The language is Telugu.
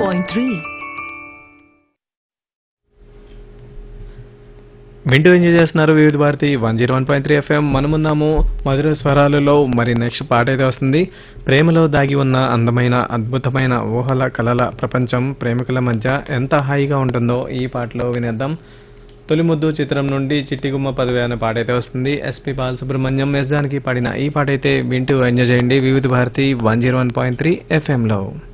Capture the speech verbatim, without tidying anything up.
point three. వింటూ ఎంజాయ్ చేస్తున్నారు వివిధ Bharati one zero one point three FM. మనమున్నాము మధుర స్వరాలలో. మరి నెక్స్ట్ పాట అయితే వస్తుంది. ప్రేమలో దాగి ఉన్న అందమైన అద్భుతమైన ఊహల కలల ప్రపంచం ప్రేమికుల మధ్య ఎంత హాయిగా ఉంటుందో ఈ పాటలో వినేద్దాం. తొలి ముద్దు చిత్రం నుండి చిట్టిగుమ్మ పదవి అనే పాట అయితే వస్తుంది. ఎస్పి బాలసుబ్రహ్మణ్యం ఎస్ జానకి పాడిన ఈ పాట అయితే వింటూ ఎంజాయ్ చేయండి వివిధ Bharati one zero one point three ఎఫ్ఎంలో.